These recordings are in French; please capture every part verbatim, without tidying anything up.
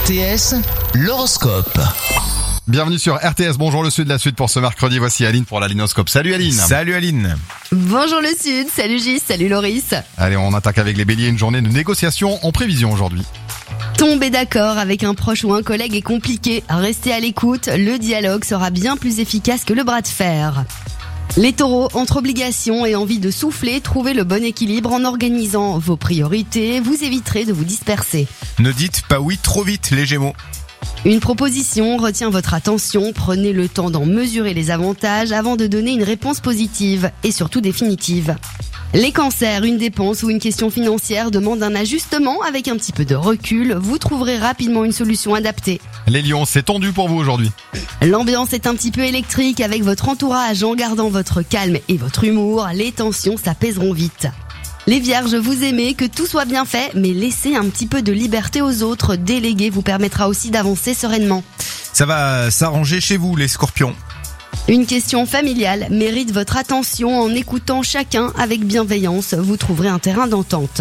T S, l'horoscope. Bienvenue sur R T S, bonjour le Sud, la suite pour ce mercredi. Voici Aline pour l'Alinoscope. Salut Aline. Salut Aline. Bonjour le Sud, salut Gis, salut Loris. Allez, on attaque avec les béliers, une journée de négociation en prévision aujourd'hui. Tomber d'accord avec un proche ou un collègue est compliqué. Restez à l'écoute, le dialogue sera bien plus efficace que le bras de fer. Les taureaux, entre obligation et envie de souffler, trouvez le bon équilibre en organisant vos priorités, vous éviterez de vous disperser. Ne dites pas oui trop vite les Gémeaux. Une proposition retient votre attention, prenez le temps d'en mesurer les avantages avant de donner une réponse positive et surtout définitive. Les cancers, une dépense ou une question financière demande un ajustement avec un petit peu de recul, vous trouverez rapidement une solution adaptée. Les lions, c'est tendu pour vous aujourd'hui. L'ambiance est un petit peu électrique avec votre entourage en gardant votre calme et votre humour, les tensions s'apaiseront vite. Les vierges, vous aimez que tout soit bien fait, mais laissez un petit peu de liberté aux autres, déléguer vous permettra aussi d'avancer sereinement. Ça va s'arranger chez vous les scorpions. Une question familiale mérite votre attention en écoutant chacun avec bienveillance, vous trouverez un terrain d'entente.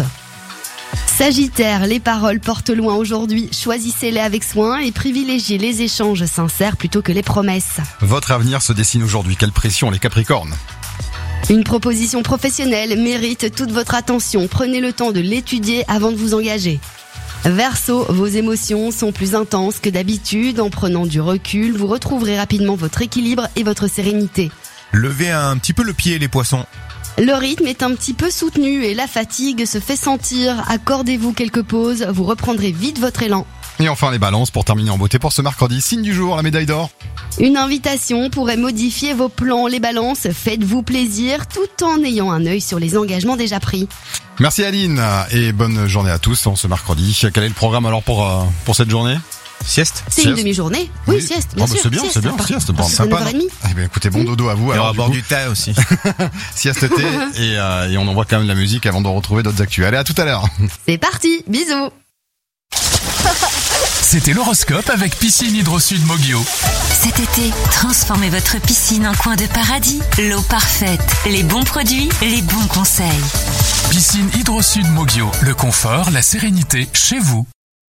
Sagittaire, les paroles portent loin aujourd'hui, choisissez-les avec soin et privilégiez les échanges sincères plutôt que les promesses. Votre avenir se dessine aujourd'hui, quelle pression les capricornes. Une proposition professionnelle mérite toute votre attention, prenez le temps de l'étudier avant de vous engager. Verseau, vos émotions sont plus intenses que d'habitude, en prenant du recul, vous retrouverez rapidement votre équilibre et votre sérénité. Levez un petit peu le pied les poissons. Le rythme est un petit peu soutenu et la fatigue se fait sentir, accordez-vous quelques pauses, vous reprendrez vite votre élan. Et enfin les balances, pour terminer en beauté pour ce mercredi, signe du jour, la médaille d'or. Une invitation pourrait modifier vos plans, les balances, faites-vous plaisir tout en ayant un œil sur les engagements déjà pris. Merci Aline et bonne journée à tous en ce mercredi. Quel est le programme alors pour, euh, pour cette journée ? Sieste. C'est Sieste. une demi-journée. Oui, sieste, bien oh, bah, sûr. c'est bien, sieste, c'est bien, par- sieste, bon, par- sympa. neuf heures trente. Eh bien, écoutez, bon dodo à vous. Et on Alors, va du boire coup, du thé aussi. sieste thé et, euh, et on envoie quand même de la musique avant de retrouver d'autres actus. Allez, à tout à l'heure. C'est parti, bisous. C'était l'horoscope avec Piscine Hydro Sud Mogio. Cet été, transformez votre piscine en coin de paradis. L'eau parfaite, les bons produits, les bons conseils. Piscine Hydro Sud Mogio, le confort, la sérénité chez vous.